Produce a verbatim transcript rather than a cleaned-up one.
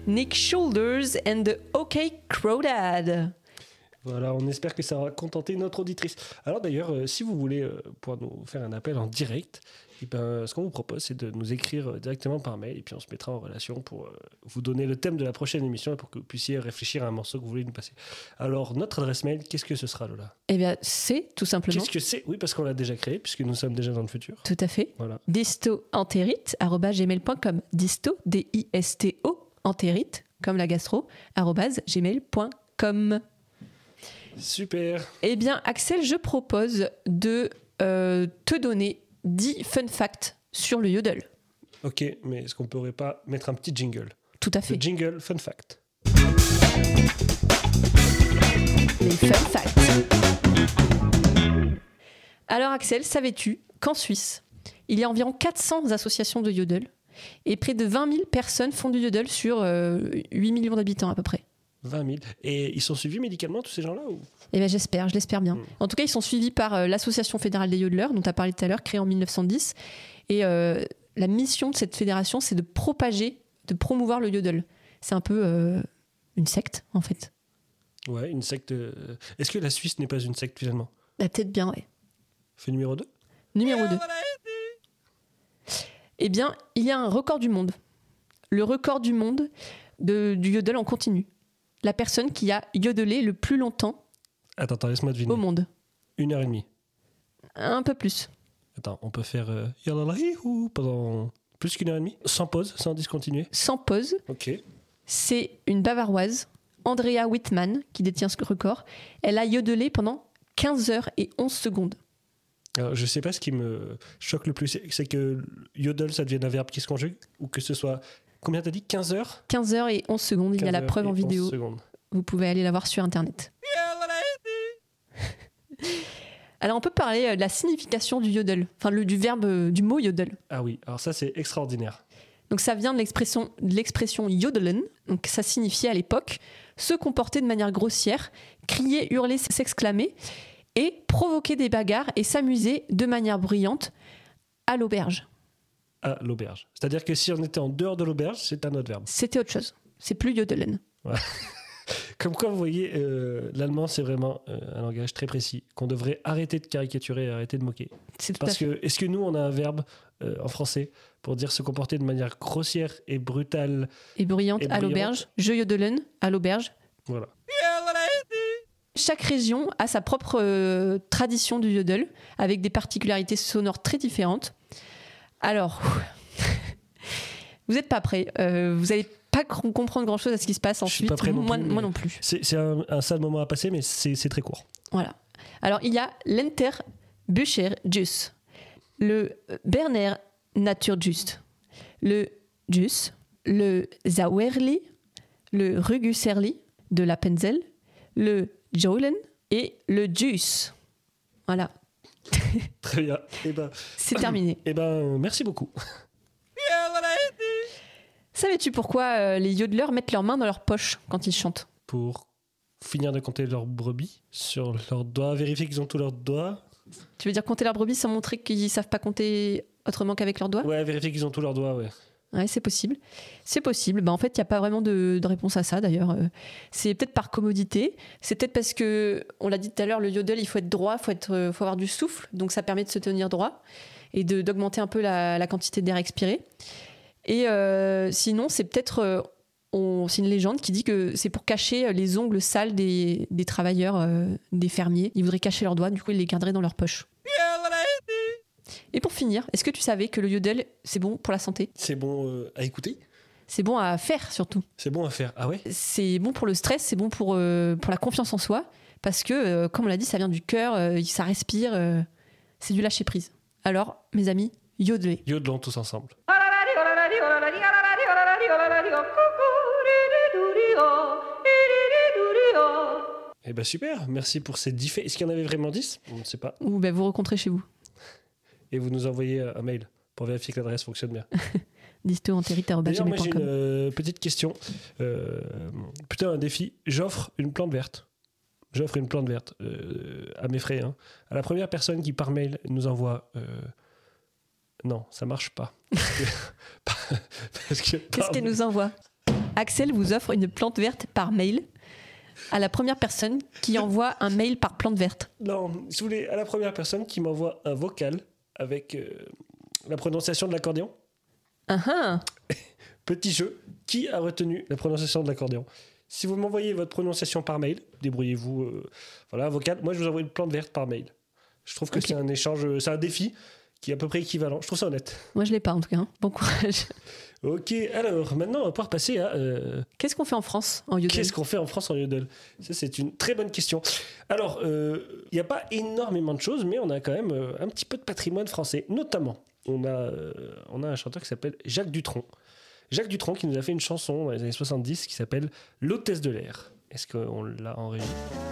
Nick Shoulders and the OK Crawdad. Voilà, on espère que ça aura contenté notre auditrice. Alors d'ailleurs, euh, si vous voulez euh, pouvoir nous faire un appel en direct, et ben, ce qu'on vous propose, c'est de nous écrire euh, directement par mail, et puis on se mettra en relation pour euh, vous donner le thème de la prochaine émission, et pour que vous puissiez réfléchir à un morceau que vous voulez nous passer. Alors, notre adresse mail, qu'est-ce que ce sera, Lola ? Eh bien, c'est tout simplement... Qu'est-ce que c'est ? Oui, parce qu'on l'a déjà créé, puisque nous sommes déjà dans le futur. Tout à fait. Voilà. distoentérite arobase gmail point com. Disto, D I S T O, entérite, comme la gastro, arobase gmail point com. Super. Eh bien, Axel, je propose de euh, te donner dix fun facts sur le yodel. Ok, mais est-ce qu'on ne pourrait pas mettre un petit jingle ? Tout à fait. Le jingle fun fact. Les fun facts. Alors, Axel, savais-tu qu'en Suisse, il y a environ quatre cents associations de yodel et près de vingt mille personnes font du yodel sur euh, huit millions d'habitants à peu près. vingt mille. Et ils sont suivis médicalement, tous ces gens-là ou... Eh bien, j'espère, je l'espère bien. Mmh. En tout cas, ils sont suivis par euh, l'Association fédérale des yodeleurs, dont tu as parlé tout à l'heure, créée en dix-neuf cent dix. Et euh, la mission de cette fédération, c'est de propager, de promouvoir le yodel. C'est un peu euh, une secte, en fait. Ouais, une secte. euh, Est-ce que la Suisse n'est pas une secte finalement ? Bah, peut-être bien, ouais. Fait numéro deux ? Numéro deux. Eh bien, il y a un record du monde. Le record du monde de, du yodel en continu. La personne qui a yodelé le plus longtemps Attends, attends, laisse-moi deviner. au monde. Une heure et demie. Un peu plus. Attends, on peut faire euh, yalalahihou pendant plus qu'une heure et demie, sans pause, sans discontinuer. Sans pause. Ok. C'est une Bavaroise, Andrea Whitman, qui détient ce record. Elle a yodelé pendant quinze heures et onze secondes. Alors, je sais pas ce qui me choque le plus, c'est, c'est que yodel, ça devienne un verbe qui se conjugue, ou que ce soit. Combien t'as dit ? quinze heures ? quinze heures et onze secondes. Il y a la preuve en vidéo. Secondes. Vous pouvez aller la voir sur Internet. Alors, on peut parler de la signification du yodel, enfin le, du verbe, euh, du mot yodel. Ah oui, alors ça, c'est extraordinaire. Donc, ça vient de l'expression, de l'expression yodelen. Donc, ça signifiait à l'époque se comporter de manière grossière, crier, hurler, s'exclamer et provoquer des bagarres et s'amuser de manière bruyante à l'auberge. À l'auberge. C'est-à-dire que si on était en dehors de l'auberge, c'est un autre verbe. C'était autre chose. C'est plus yodelen. Ouais. Comme quoi, vous voyez, euh, l'allemand, c'est vraiment euh, un langage très précis, qu'on devrait arrêter de caricaturer et arrêter de moquer. C'est tout Parce à fait. que, est-ce que nous, on a un verbe euh, en français pour dire se comporter de manière grossière et brutale ? Et bruyante Et à bruyante. l'auberge. Je yodelen à l'auberge. Voilà. Chaque région a sa propre euh, tradition du yodel, avec des particularités sonores très différentes. Alors, vous n'êtes pas prêts. Euh, vous n'allez pas comprendre grand-chose à ce qui se passe Je suis ensuite. pas prêt non moi, plus, moi mais- non plus. C'est, c'est un, un sale moment à passer, mais c'est, c'est très court. Voilà. Alors, il y a l'Enterbücherjus, le Berner Naturjust, le Jus, le Sauerli, le Rugusserli de l'Appenzell, le Jolen et le Jus. Voilà, Très bien. Eh ben, c'est terminé. eh ben, merci beaucoup. Savais-tu pourquoi euh, les yodeleurs mettent leurs mains dans leurs poches quand ils chantent ? Pour finir de compter leurs brebis sur leurs doigts, vérifier qu'ils ont tous leurs doigts. Tu veux dire compter leurs brebis sans montrer qu'ils savent pas compter autrement qu'avec leurs doigts ? Ouais, vérifier qu'ils ont tous leurs doigts, ouais. Ouais, c'est possible. C'est possible. Bah, en fait, il n'y a pas vraiment de, de réponse à ça, d'ailleurs. Euh, C'est peut-être par commodité. C'est peut-être parce que, on l'a dit tout à l'heure, le yodel, il faut être droit, il faut, être, euh, faut avoir du souffle. Donc, ça permet de se tenir droit et de, d'augmenter un peu la, la quantité d'air expiré. Et euh, sinon, c'est peut-être... euh, on, c'est une légende qui dit que c'est pour cacher les ongles sales des, des travailleurs, euh, des fermiers. Ils voudraient cacher leurs doigts, du coup, ils les garderaient dans leur poche. Et pour finir, est-ce que tu savais que le yodel, c'est bon pour la santé ? C'est bon euh, à écouter ? C'est bon à faire, surtout. C'est bon à faire. Ah ouais ? C'est bon pour le stress, c'est bon pour, euh, pour la confiance en soi, parce que, euh, comme on l'a dit, ça vient du cœur, euh, ça respire, euh, c'est du lâcher-prise. Alors, mes amis, yodelez. Yodelons tous ensemble. Eh ben super, merci pour ces dix faits. Est-ce qu'il y en avait vraiment dix ? On ne sait pas. Ou ben, vous rencontrez chez vous. Et vous nous envoyez un mail pour vérifier que l'adresse fonctionne bien. distoentérite arobase D'ailleurs, gmail moi point j'ai une com. euh, petite question. Euh, putain, un défi. J'offre une plante verte. J'offre une plante verte euh, à mes frais. Hein. À la première personne qui par mail nous envoie... Euh... Non, ça marche pas. Parce que, parce que Qu'est-ce qu'elle nous envoie ? Axel vous offre une plante verte par mail à la première personne qui envoie un mail par plante verte. Non, si vous voulez, à la première personne qui m'envoie un vocal avec euh, la prononciation de l'accordéon. Uh-huh. Petit jeu, qui a retenu la prononciation de l'accordéon? Si vous m'envoyez votre prononciation par mail, débrouillez-vous. Euh, voilà, un vocal. Moi, je vous envoie une plante verte par mail. Je trouve que okay. c'est un échange, c'est un défi qui est à peu près équivalent. Je trouve ça honnête. Moi, je l'ai pas en tout cas. Hein. Bon courage. Ok, alors maintenant, on va pouvoir passer à... Euh... Qu'est-ce qu'on fait en France en Yodel? Qu'est-ce qu'on fait en France en Yodel? Ça, c'est une très bonne question. Alors, il euh, n'y a pas énormément de choses, mais on a quand même euh, un petit peu de patrimoine français. Notamment, on a, euh, on a un chanteur qui s'appelle Jacques Dutronc. Jacques Dutronc qui nous a fait une chanson dans les années soixante-dix qui s'appelle « L'hôtesse de l'air ». Est-ce qu'on l'a en régie?